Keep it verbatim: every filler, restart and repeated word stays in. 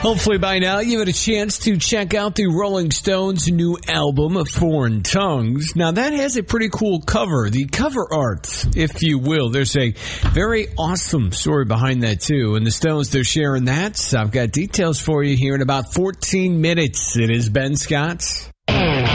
Hopefully by now you've had a chance to check out the Rolling Stones' new album, Foreign Tongues. Now that has a pretty cool cover, the cover art, if you will. There's a very awesome story behind that too. And the Stones, they're sharing that. So I've got details for you here in about fourteen minutes. It is Ben Scott.